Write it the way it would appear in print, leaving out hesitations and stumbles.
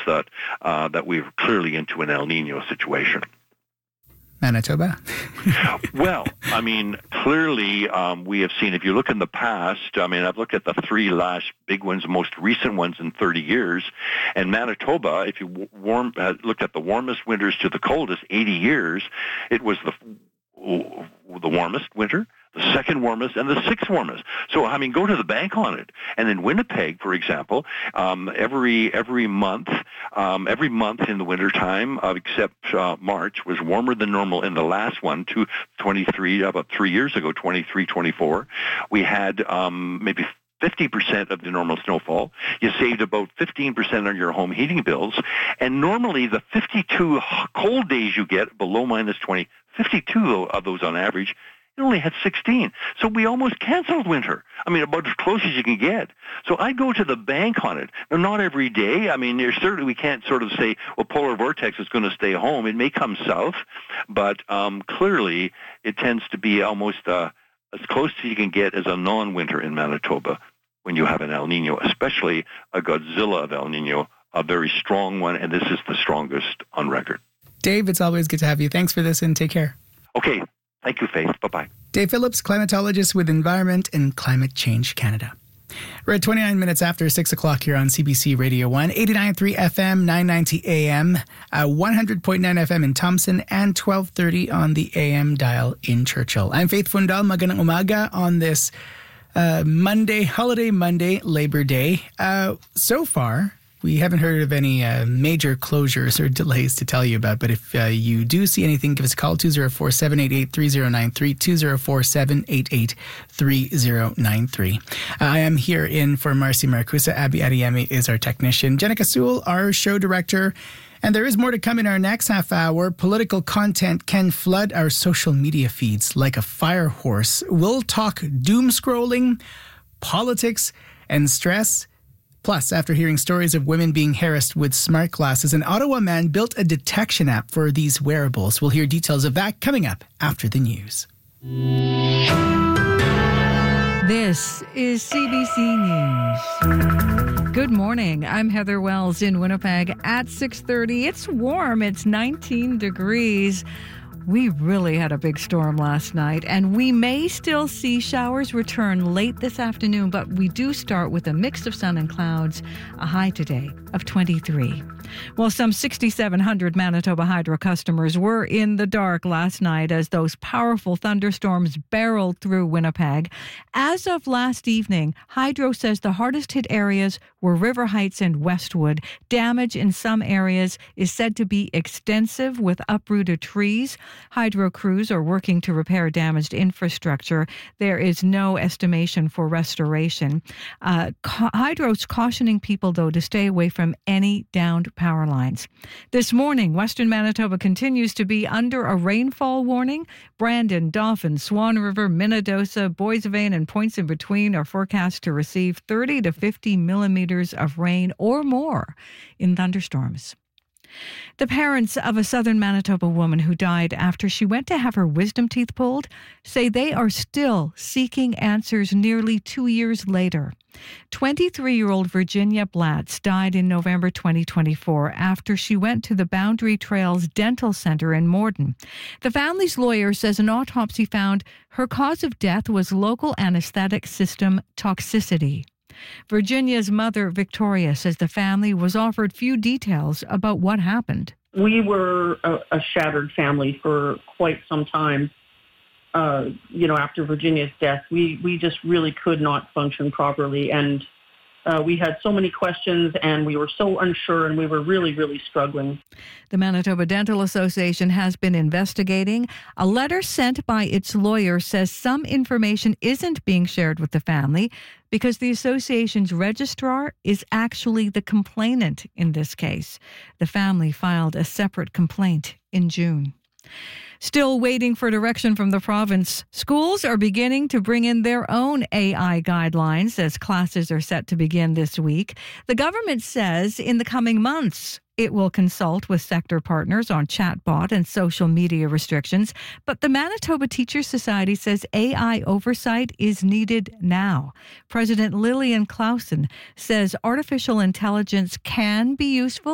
that we're clearly into an El Nino situation. Manitoba? Well, I mean, clearly we have seen, if you look in the past, I mean, I've looked at the three last big ones, most recent ones in 30 years, and Manitoba, if you looked at the warmest winters to the coldest, 80 years, it was the warmest winter, the second warmest, and the sixth warmest. So, I mean, go to the bank on it. And in Winnipeg, for example, every month in the wintertime, except March, was warmer than normal in the last one, about 3 years ago, 23, 24. We had maybe 50% of the normal snowfall. You saved about 15% on your home heating bills. And normally the 52 cold days you get below minus 20, 52 of those on average, it only had 16. So we almost canceled winter. I mean, about as close as you can get. So I go to the bank on it. Now, not every day. I mean, certainly we can't sort of say, well, polar vortex is going to stay home. It may come south, but clearly it tends to be almost as close as you can get as a non-winter in Manitoba when you have an El Nino, especially a Godzilla of El Nino, a very strong one, and this is the strongest on record. Dave, it's always good to have you. Thanks for this and take care. Okay. Thank you, Faith. Bye-bye. Dave Phillips, climatologist with Environment and Climate Change Canada. We're at 29 minutes after 6 o'clock here on CBC Radio 1, 89.3 FM, 990 AM, 100.9 FM in Thompson, and 1230 on the AM dial in Churchill. I'm Faith Fundal, magandang umaga on this Holiday Monday, Labor Day. So far, we haven't heard of any major closures or delays to tell you about, but if you do see anything, give us a call, 204-788-3093, 204-788-3093. I am here in for Marcy Marcusa. Abby Adiyemi is our technician. Jenica Sewell, our show director. And there is more to come in our next half hour. Political content can flood our social media feeds like a fire horse. We'll talk doom scrolling, politics, and stress. Plus, after hearing stories of women being harassed with smart glasses, an Ottawa man built a detection app for these wearables. We'll hear details of that coming up after the news. This is CBC News. Good morning. I'm Heather Wells in Winnipeg at 6:30. It's warm. It's 19 degrees. We really had a big storm last night, and we may still see showers return late this afternoon, but we do start with a mix of sun and clouds, a high today of 23. Well, some 6,700 Manitoba Hydro customers were in the dark last night as those powerful thunderstorms barreled through Winnipeg. As of last evening, Hydro says the hardest hit areas were River Heights and Westwood. Damage in some areas is said to be extensive with uprooted trees. Hydro crews are working to repair damaged infrastructure. There is no estimation for restoration. Hydro's cautioning people, though, to stay away from any downed power lines. This morning, Western Manitoba continues to be under a rainfall warning. Brandon, Dauphin, Swan River, Minnedosa, Boissevain, and points in between are forecast to receive 30 to 50 millimeters of rain or more in thunderstorms. The parents of a southern Manitoba woman who died after she went to have her wisdom teeth pulled say they are still seeking answers nearly 2 years later. 23-year-old Virginia Blatz died in November 2024 after she went to the Boundary Trails Dental Center in Morden. The family's lawyer says an autopsy found her cause of death was local anesthetic system toxicity. Virginia's mother, Victoria, says the family was offered few details about what happened. We were a shattered family for quite some time. After Virginia's death, we just really could not function properly. And we had so many questions and we were so unsure and we were really, really struggling. The Manitoba Dental Association has been investigating. A letter sent by its lawyer says some information isn't being shared with the family because the association's registrar is actually the complainant in this case. The family filed a separate complaint in June. Still waiting for direction from the province, schools are beginning to bring in their own AI guidelines as classes are set to begin this week. The government says in the coming months, it will consult with sector partners on chatbot and social media restrictions. But the Manitoba Teachers Society says AI oversight is needed now. President Lillian Clausen says artificial intelligence can be useful